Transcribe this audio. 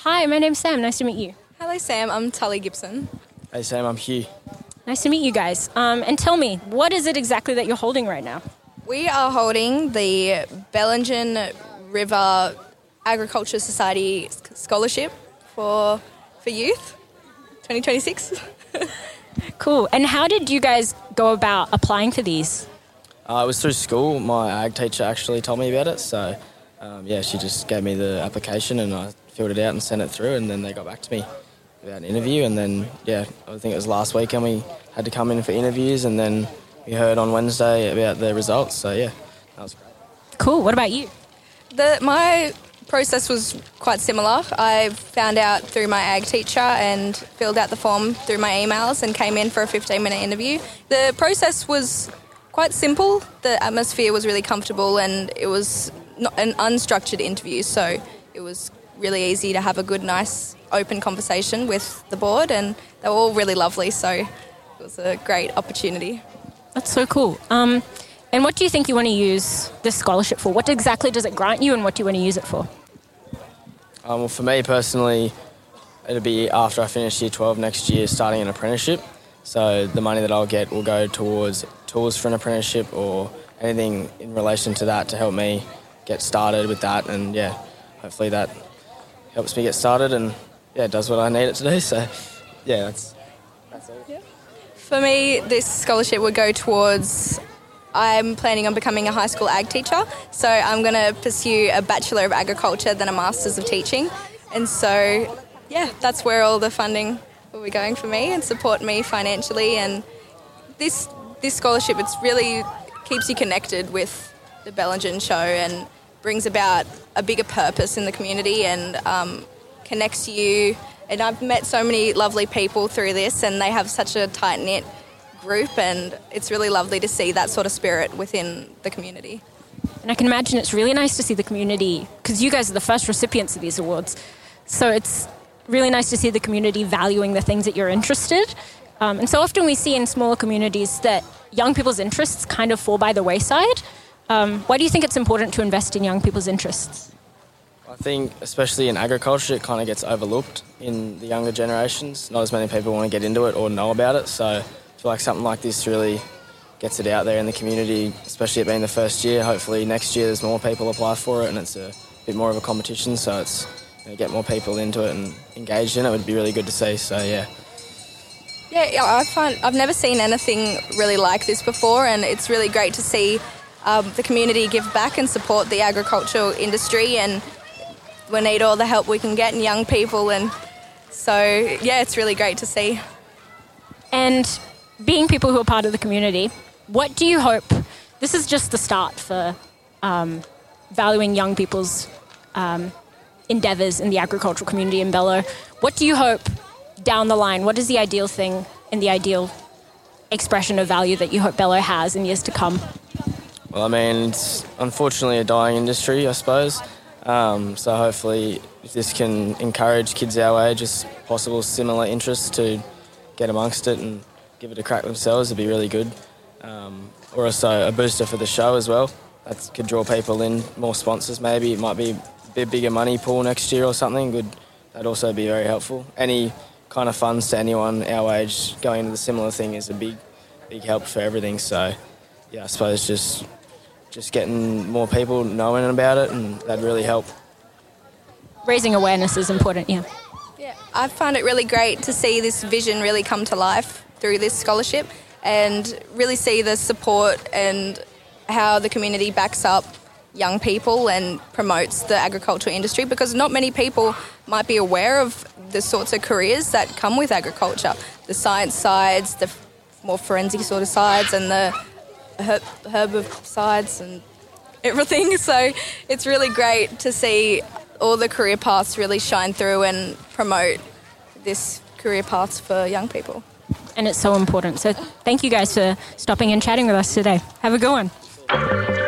Hi, my name's Sam. Nice to meet you. Hello Sam, I'm Tully Gibson. Hey Sam, I'm Hugh. Nice to meet you guys. And tell me, what is it exactly that you're holding right now? We are holding the Bellingen River Agriculture Society Scholarship for youth, 2026. Cool. And how did you guys go about applying for these? It was through school. My ag teacher actually told me about it. So, she just gave me the application and I filled it out and sent it through, and then they got back to me about an interview. And then, I think it was last week and we had to come in for interviews, and then we heard on Wednesday about the results. So, that was great. Cool. What about you? My process was quite similar. I found out through my ag teacher and filled out the form through my emails and came in for a 15-minute interview. The process was quite simple. The atmosphere was really comfortable and it was not an unstructured interview, so it was really easy to have a good, nice, open conversation with the board, and they were all really lovely, so it was a great opportunity. That's so cool. And what do you think you want to use this scholarship for? What exactly does it grant you, and what do you want to use it for? Well, for me personally, it'll be after I finish Year 12 next year, starting an apprenticeship. So the money that I'll get will go towards tools for an apprenticeship or anything in relation to that to help me get started with that. And, hopefully that helps me get started and, does what I need it to do. So, that's it. Yeah. For me, this scholarship would go towards... I'm planning on becoming a high school ag teacher, so I'm going to pursue a Bachelor of Agriculture, then a Masters of Teaching. And so, that's where all the funding will be going for me and support me financially. And this scholarship, it's really keeps you connected with the Bellingen show and brings about a bigger purpose in the community and connects you. And I've met so many lovely people through this, and they have such a tight-knit group, and it's really lovely to see that sort of spirit within the community. And I can imagine it's really nice to see the community, because you guys are the first recipients of these awards, so it's really nice to see the community valuing the things that you're interested. And so often we see in smaller communities that young people's interests kind of fall by the wayside. Why do you think it's important to invest in young people's interests? I think especially in agriculture, it kind of gets overlooked in the younger generations. Not as many people want to get into it or know about it, so I feel like something like this really gets it out there in the community, especially it being the first year. Hopefully next year there's more people apply for it and it's a bit more of a competition, so it's get more people into it and engaged in it would be really good to see. So I've never seen anything really like this before, and it's really great to see the community give back and support the agricultural industry, and we need all the help we can get in young people, and so it's really great to see. And being people who are part of the community, what do you hope, this is just the start for valuing young people's endeavours in the agricultural community in Bello. What do you hope down the line, what is the ideal thing and the ideal expression of value that you hope Bello has in years to come? Well, it's unfortunately a dying industry, I suppose. So hopefully if this can encourage kids our age as possible similar interests to get amongst it and give it a crack themselves, it'd be really good. Or also a booster for the show as well. That could draw people in, more sponsors maybe. It might be a bit bigger money pool next year or something. That'd also be very helpful. Any kind of funds to anyone our age going into the similar thing is a big help for everything. So, I suppose just getting more people knowing about it, and that'd really help. Raising awareness is important, yeah. Yeah, I find it really great to see this vision really come to life through this scholarship and really see the support and how the community backs up young people and promotes the agricultural industry, because not many people might be aware of the sorts of careers that come with agriculture, the science sides, the more forensic sort of sides, and the herbicides and everything. So it's really great to see all the career paths really shine through and promote this career paths for young people. And it's so important. So thank you guys for stopping and chatting with us today. Have a good one.